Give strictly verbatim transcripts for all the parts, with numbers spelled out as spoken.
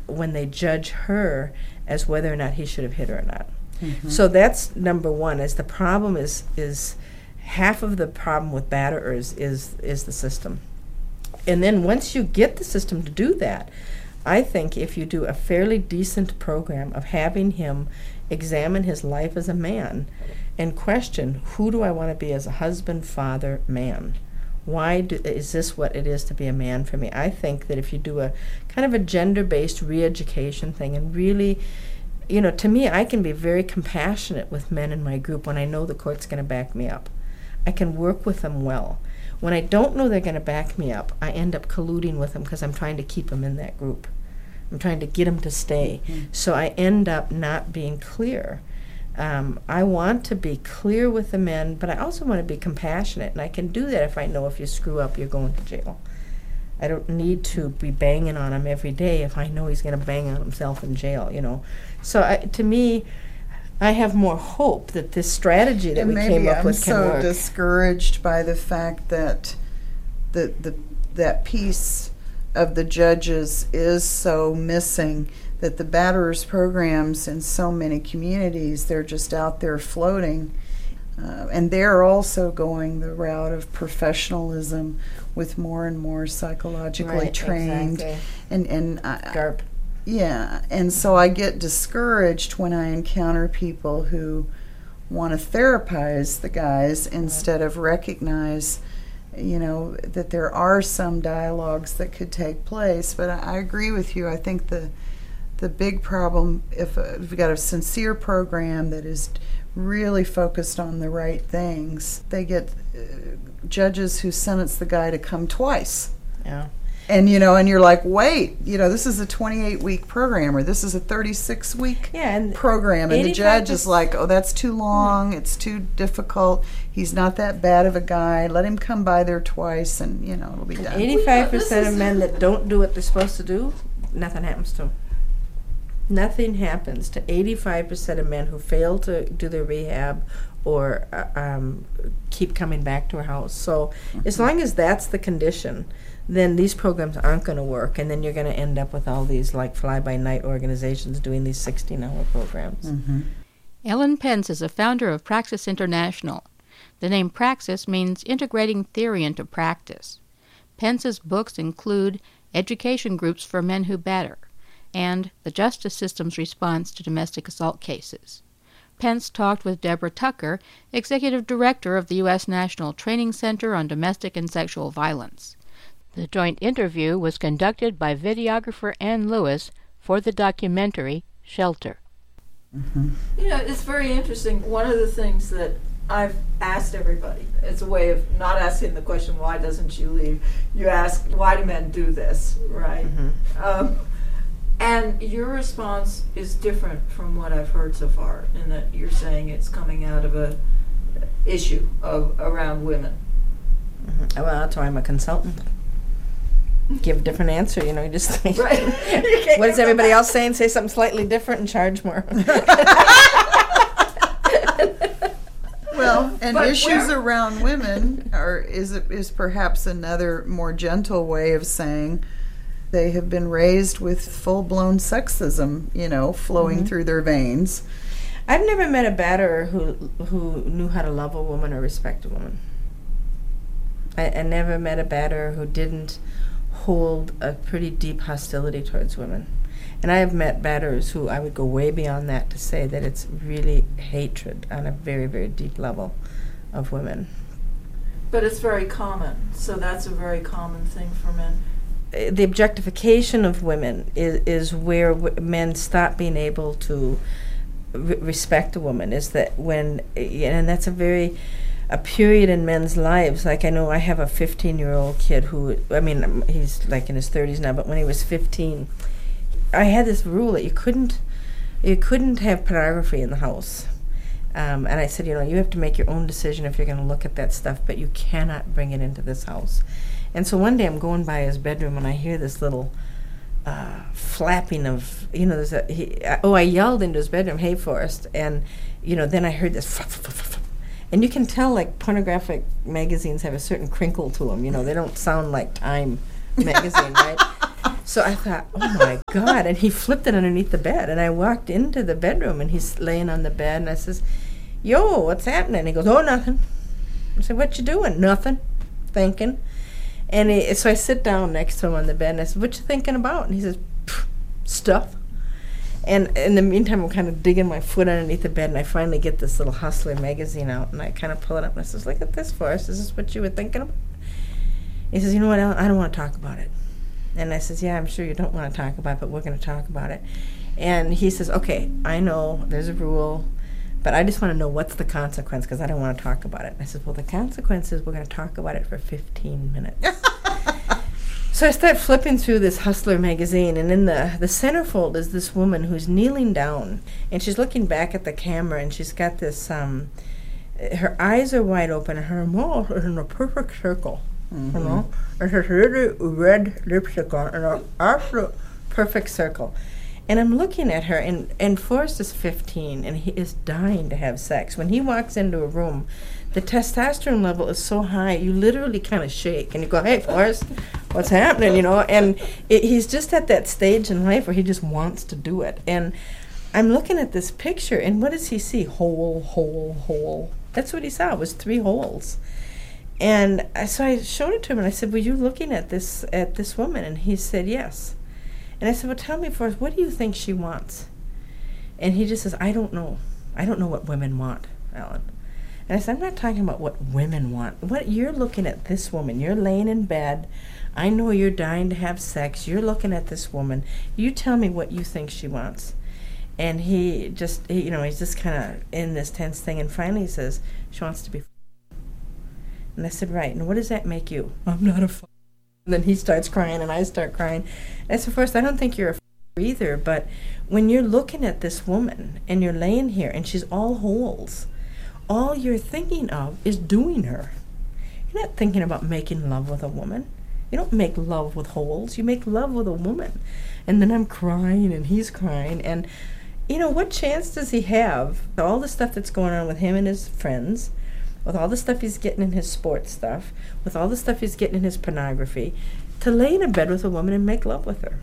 when they judge her as whether or not he should have hit her or not. Mm-hmm. So that's number one, is the problem is is half of the problem with batterers is is the system. And then once you get the system to do that, I think if you do a fairly decent program of having him examine his life as a man and question, who do I want to be as a husband, father, man? Why do, is this what it is to be a man for me? I think that if you do a kind of a gender-based re-education thing and really, you know, to me, I can be very compassionate with men in my group when I know the court's going to back me up. I can work with them well. When I don't know they're going to back me up, I end up colluding with them because I'm trying to keep them in that group. I'm trying to get them to stay. Mm-hmm. So I end up not being clear. Um, I want to be clear with the men, but I also want to be compassionate, and I can do that if I know if you screw up, you're going to jail. I don't need to be banging on him every day if I know he's going to bang on himself in jail, you know. So I, to me, I have more hope that this strategy that and we came up I'm with can so work. Discouraged by the fact that the the that piece of the judges is so missing, that the batterers programs in so many communities, they're just out there floating. Uh, and they're also going the route of professionalism with more and more psychologically Right, trained. exactly. And, and I, GARP. Yeah, and so I get discouraged when I encounter people who want to therapize the guys instead of recognize, you know, that there are some dialogues that could take place. But I, I agree with you. I think the the big problem, if, uh, if we've got a sincere program that is really focused on the right things, they get uh, judges who sentence the guy to come twice. Yeah. And, you know, and you're like, wait, you know, this is a twenty-eight week program, or this is a thirty-six week Yeah, and program. And the judge is like, oh, that's too long. Mm. It's too difficult. He's not that bad of a guy. Let him come by there twice, and, you know, it'll be done. eighty-five percent of men that don't do what they're supposed to do, nothing happens to them. Nothing happens to eighty-five percent of men who fail to do their rehab or uh, um, keep coming back to our house. So mm-hmm. as long as that's the condition, then these programs aren't going to work, and then you're going to end up with all these like fly-by-night organizations doing these sixteen-hour programs. Mm-hmm. Ellen Pence is a founder of Praxis International. The name Praxis means integrating theory into practice. Pence's books include Education Groups for Men Who Batter and The Justice System's Response to Domestic Assault Cases. Pence talked with Deborah Tucker, Executive Director of the U S National Training Center on Domestic and Sexual Violence. The joint interview was conducted by videographer Ann Lewis for the documentary Shelter. Mm-hmm. You know, it's very interesting. One of the things that I've asked everybody, it's a way of not asking the question, why doesn't she leave? You ask, why do men do this, right? Mm-hmm. Um, and your response is different from what I've heard so far, in that you're saying it's coming out of a issue of around women. Mm-hmm. Well, that's why I'm a consultant. Give a different answer, you know, you just think, Right. what is everybody else saying? Say something slightly different and charge more. Well, and But issues where- around women are is is perhaps another more gentle way of saying they have been raised with full-blown sexism, you know, flowing Mm-hmm. through their veins. I've never met a batterer who who knew how to love a woman or respect a woman. I, I never met a batterer who didn't hold a pretty deep hostility towards women. And I have met batterers who I would go way beyond that to say that it's really hatred on a very, very deep level of women. But it's very common, so that's a very common thing for men. Uh, The objectification of women is, is where w- men stop being able to re- respect a woman, is that when, and that's a very, a period in men's lives. Like I know I have a fifteen-year-old kid who, I mean, he's like in his thirties now, but when he was fifteen, I had this rule that you couldn't, you couldn't have pornography in the house. Um, and I said, you know, you have to make your own decision if you're going to look at that stuff, but you cannot bring it into this house. And so one day I'm going by his bedroom and I hear this little uh, flapping of, you know, there's a, he, uh, oh, I yelled into his bedroom, "Hey, Forrest," and, you know, then I heard this, and you can tell, like, pornographic magazines have a certain crinkle to them, you know, they don't sound like Time magazine, right? So I thought, oh my God. And he flipped it underneath the bed. And I walked into the bedroom and he's laying on the bed. And I says, yo, what's happening? And he goes, oh, nothing. I said, what you doing? Nothing. Thinking. And he, so I sit down next to him on the bed and I said, what you thinking about? And he says, stuff. And in the meantime, I'm kind of digging my foot underneath the bed, and I finally get this little Hustler magazine out, and I kind of pull it up, and I says, look at this, Forrest. Is this what you were thinking about? He says, you know what, Ellen, I don't want to talk about it. And I says, yeah, I'm sure you don't want to talk about it, but we're going to talk about it. And he says, okay, I know there's a rule, but I just want to know what's the consequence, because I don't want to talk about it. And I said, well, the consequence is we're going to talk about it for fifteen minutes. So I start flipping through this Hustler magazine, and in the, the centerfold is this woman who's kneeling down, and she's looking back at the camera, and she's got this, um, her eyes are wide open, and her mouth is in a perfect circle, mm-hmm. you know, and her really red lipstick on, and an absolute perfect circle. And I'm looking at her, and, and Forrest is fifteen, and he is dying to have sex. When he walks into a room, the testosterone level is so high, you literally kind of shake, and you go, hey, Forrest, what's happening, you know? And it, he's just at that stage in life where he just wants to do it. And I'm looking at this picture, and what does he see? Hole, hole, hole. That's what he saw, it was three holes. And I, so I showed it to him, and I said, were you looking at this at this woman? And he said, yes. And I said, well, tell me, Forrest, what do you think she wants? And he just says, I don't know. I don't know what women want, Ellen. And I said, I'm not talking about what women want. What you're looking at this woman. You're laying in bed. I know you're dying to have sex. You're looking at this woman. You tell me what you think she wants. And he just, he, you know, he's just kind of in this tense thing. And finally he says, she wants to be f-. And I said, right. And what does that make you? I'm not a f-. And then he starts crying, and I start crying. And I said, first, I don't think you're a f- either, but when you're looking at this woman, and you're laying here, and she's all holes, all you're thinking of is doing her. You're not thinking about making love with a woman. You don't make love with holes. You make love with a woman. And then I'm crying, and he's crying. And, you know, what chance does he have? All the stuff that's going on with him and his friends, with all the stuff he's getting in his sports stuff, with all the stuff he's getting in his pornography, to lay in a bed with a woman and make love with her.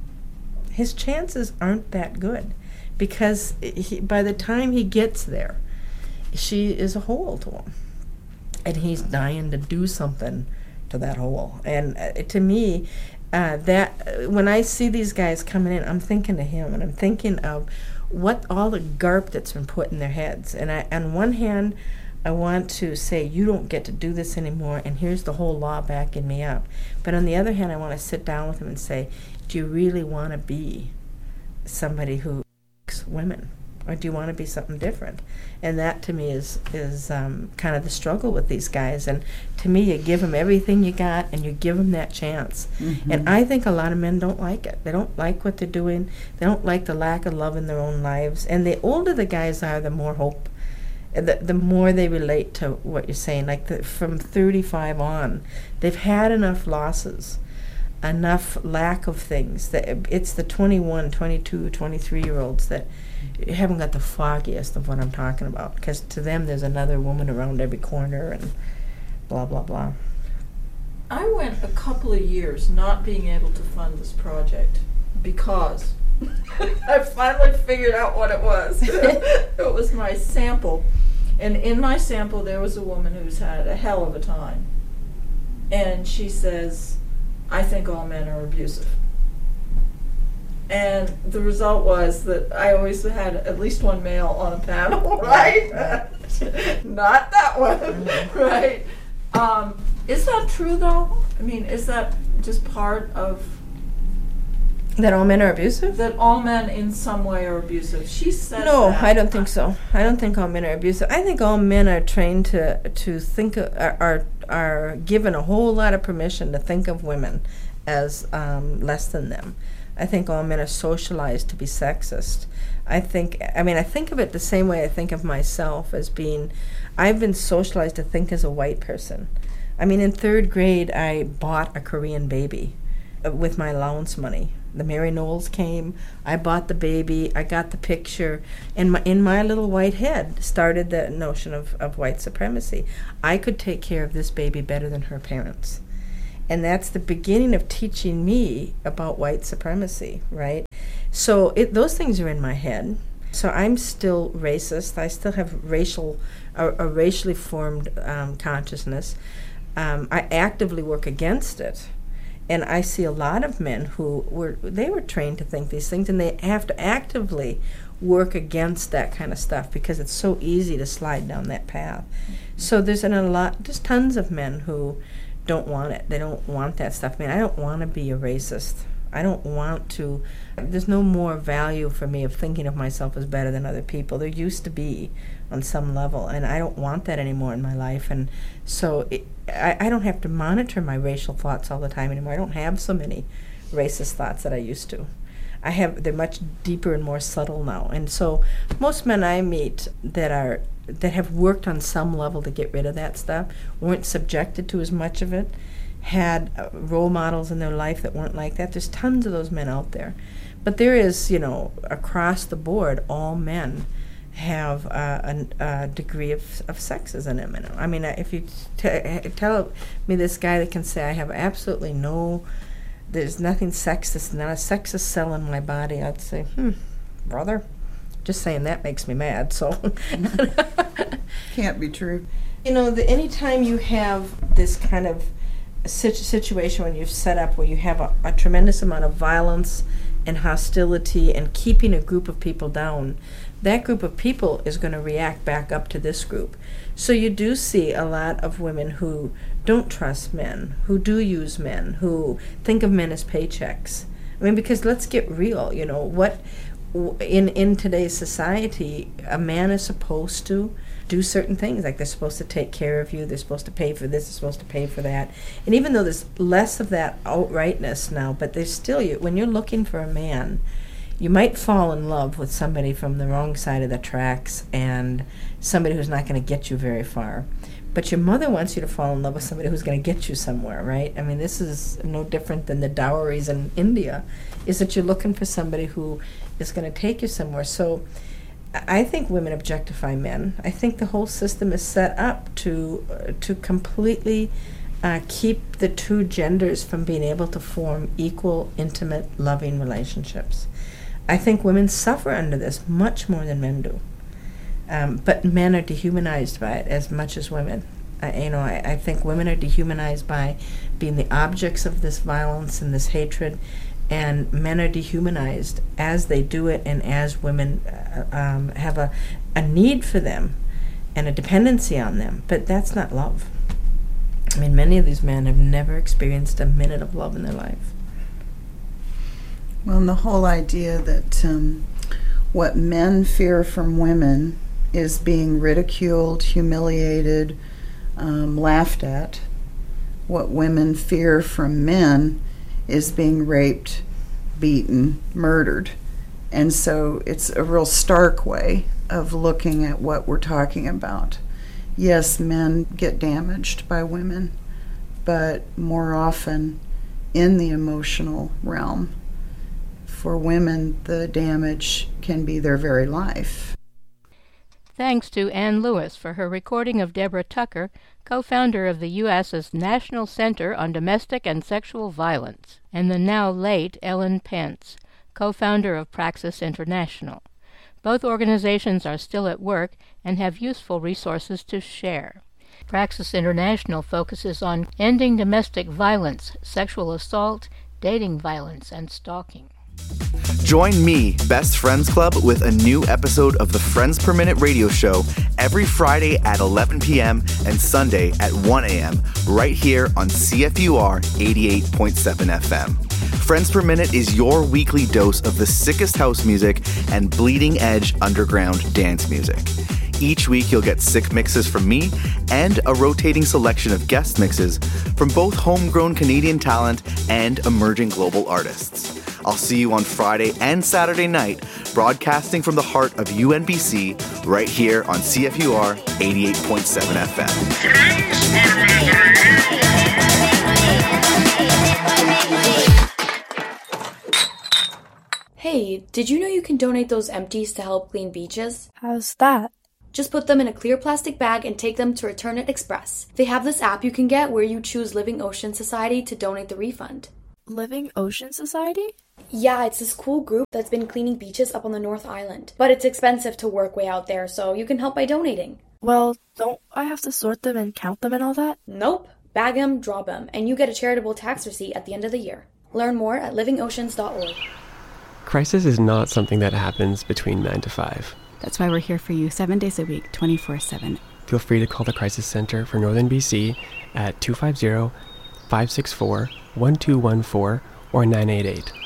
His chances aren't that good, because he, by the time he gets there, she is a hole to him, and he's dying to do something to that hole. And uh, to me, uh, that uh, when I see these guys coming in, I'm thinking of him, and I'm thinking of what all the garp that's been put in their heads. And I, on one hand, I want to say, you don't get to do this anymore, and here's the whole law backing me up. But on the other hand, I want to sit down with him and say, do you really want to be somebody who likes women? Or do you want to be something different? And that, to me, is is um, kind of the struggle with these guys. And to me, you give them everything you got, and you give them that chance. Mm-hmm. And I think a lot of men don't like it. They don't like what they're doing. They don't like the lack of love in their own lives. And the older the guys are, the more hope, the, the more they relate to what you're saying. Like the, from thirty-five on, they've had enough losses, enough lack of things. That it's the twenty-one, twenty-two, twenty-three-year-olds that haven't got the foggiest of what I'm talking about, because to them there's another woman around every corner and blah, blah, blah. I went a couple of years not being able to fund this project because I finally figured out what it was. It was my sample. And in my sample there was a woman who's had a hell of a time. And she says, I think all men are abusive. And the result was that I always had at least one male on a panel, right? Not that one, right? Um, is that true, though? I mean, is that just part of... That all men are abusive? That all men in some way are abusive. She said No, that. I don't think so. I don't think all men are abusive. I think all men are trained to to think, of, are, are are given a whole lot of permission to think of women as um, less than them. I think all men are socialized to be sexist. I think, I mean, I think of it the same way I think of myself as being, I've been socialized to think as a white person. I mean, in third grade, I bought a Korean baby uh, with my allowance money. The Mary Knowles came, I bought the baby, I got the picture, and my, in my little white head started the notion of, of white supremacy. I could take care of this baby better than her parents. And that's the beginning of teaching me about white supremacy, right? So it, those things are in my head. So I'm still racist. I still have racial, a, a racially formed um, consciousness. Um, I actively work against it. And I see a lot of men who were, they were trained to think these things, and they have to actively work against that kind of stuff because it's so easy to slide down that path. Mm-hmm. So there's an, a lot, there's tons of men who don't want it. They don't want that stuff. I mean, I don't want to be a racist. I don't want to, there's no more value for me of thinking of myself as better than other people. There used to be on some level, and I don't want that anymore in my life. And so it, I, I don't have to monitor my racial thoughts all the time anymore. I don't have so many racist thoughts that I used to. I have, they're much deeper and more subtle now. And so most men I meet that are that have worked on some level to get rid of that stuff, weren't subjected to as much of it, had uh, role models in their life that weren't like that. There's tons of those men out there. But there is, you know, across the board, all men have uh, a, a degree of, of sexism in them. I mean, if you t- tell me this guy that can say I have absolutely no, there's nothing sexist, not a sexist cell in my body, I'd say, hmm, brother, just saying that makes me mad, so. Can't be true. You know, the, anytime you have this kind of situ- situation when you've set up where you have a, a tremendous amount of violence and hostility and keeping a group of people down, that group of people is going to react back up to this group. So you do see a lot of women who don't trust men, who do use men, who think of men as paychecks. I mean, because let's get real, you know, what in in today's society, a man is supposed to do certain things, like they're supposed to take care of you, they're supposed to pay for this, they're supposed to pay for that. And even though there's less of that outrightness now, but there's still, you when you're looking for a man, you might fall in love with somebody from the wrong side of the tracks and somebody who's not going to get you very far. But your mother wants you to fall in love with somebody who's going to get you somewhere, right? I mean, this is no different than the dowries in India, is that you're looking for somebody who is going to take you somewhere. So I think women objectify men. I think the whole system is set up to uh, to completely uh, keep the two genders from being able to form equal, intimate, loving relationships. I think women suffer under this much more than men do. Um, but men are dehumanized by it as much as women. Uh, you know, I, I think women are dehumanized by being the objects of this violence and this hatred, and men are dehumanized as they do it, and as women uh, um, have a, a need for them and a dependency on them. But that's not love. I mean, many of these men have never experienced a minute of love in their life. Well, and the whole idea that um, what men fear from women is being ridiculed, humiliated, um, laughed at. What women fear from men is being raped, beaten, murdered. And so it's a real stark way of looking at what we're talking about. Yes, men get damaged by women, but more often in the emotional realm. For women, the damage can be their very life. Thanks to Ann Lewis for her recording of Deborah Tucker, co-founder of the U S's National Center on Domestic and Sexual Violence, and the now late Ellen Pence, co-founder of Praxis International. Both organizations are still at work and have useful resources to share. Praxis International focuses on ending domestic violence, sexual assault, dating violence, and stalking. Join me, Best Friends Club, with a new episode of the Friends Per Minute radio show every Friday at eleven p.m. and Sunday at one a.m. right here on C F U R eighty-eight point seven F M. Friends Per Minute is your weekly dose of the sickest house music and bleeding edge underground dance music. Each week you'll get sick mixes from me and a rotating selection of guest mixes from both homegrown Canadian talent and emerging global artists. I'll see you on Friday and Saturday night, broadcasting from the heart of U N B C, right here on C F U R eighty-eight point seven F M. Hey, did you know you can donate those empties to help clean beaches? How's that? Just put them in a clear plastic bag and take them to Return It Express. They have this app you can get where you choose Living Ocean Society to donate the refund. Living Ocean Society? Yeah, it's this cool group that's been cleaning beaches up on the North Island. But it's expensive to work way out there, so you can help by donating. Well, don't I have to sort them and count them and all that? Nope. Bag them, drop them, and you get a charitable tax receipt at the end of the year. Learn more at living oceans dot org. Crisis is not something that happens between nine to five. That's why we're here for you seven days a week, twenty-four seven. Feel free to call the Crisis Center for Northern B C at two five zero, five six four, one two one four or nine eight eight.